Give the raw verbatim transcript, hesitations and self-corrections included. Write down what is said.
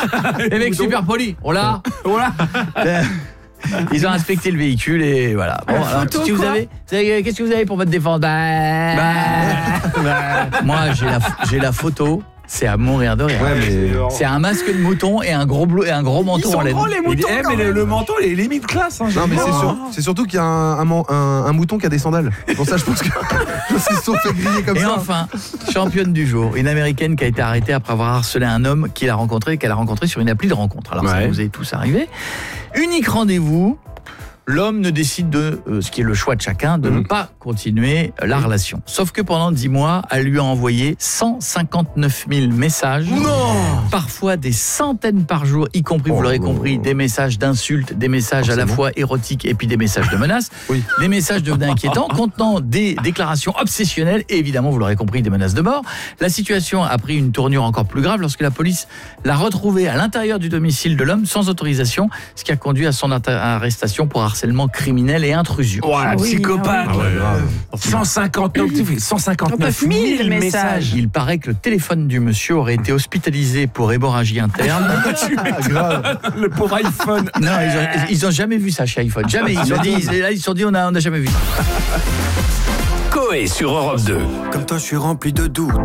Les mecs super polis. Oh là, oh là. Ils ont inspecté le véhicule et voilà. Bon, alors, photo, si vous quoi. avez, vous avez- qu'est-ce que vous avez pour votre défense? Bah, bah, bah. Moi, j'ai la, j'ai la photo. C'est à mourir de rire. Ouais, mais... C'est un masque de mouton et un gros bleu et un gros manteau Ils sont en laine. gros, les moutons, Eh, quand mais le, même. le manteau, il est limite classe. Hein, Non mais c'est Oh. sûr, c'est surtout qu'il y a un, un, man- un, un mouton qui a des sandales. Pour ça je pense que ils se sont fait griller comme Et ça. enfin, championne du jour, une américaine qui a été arrêtée après avoir harcelé un homme qu'il a rencontré, qu'elle a rencontré sur une appli de rencontre. Alors ça Ouais. vous est tous arrivé. Unique rendez-vous. L'homme ne décide de, euh, ce qui est le choix de chacun, de Mmh. ne pas continuer euh, la relation. Sauf que pendant dix mois, elle lui a envoyé cent cinquante-neuf mille messages. Non. Parfois des centaines par jour, y compris, vous Oh l'aurez non. compris, des messages d'insultes, des messages à la Forcément. fois érotiques et puis des messages de menaces. Oui. Des messages devenaient inquiétants, contenant des déclarations obsessionnelles et évidemment, vous l'aurez compris, des menaces de mort. La situation a pris une tournure encore plus grave lorsque la police l'a retrouvé à l'intérieur du domicile de l'homme sans autorisation, ce qui a conduit à son atta- arrestation pour harcèlement criminel et intrusion. Oh, la Ah oui, psychopathe. ah ouais, grave. cent cinquante-neuf, tu fais cent cinquante-neuf mille messages. messages. Il paraît que le téléphone du monsieur aurait été hospitalisé pour hémorragie interne. Ah, grave. Le pauvre iPhone. Non, ils ont, ils ont jamais vu ça chez iPhone. Jamais. Ils ont dit, ils, là, ils se sont dit, on a, on a jamais vu ça. Coé sur Europe deux. Comme toi, je suis rempli de doutes.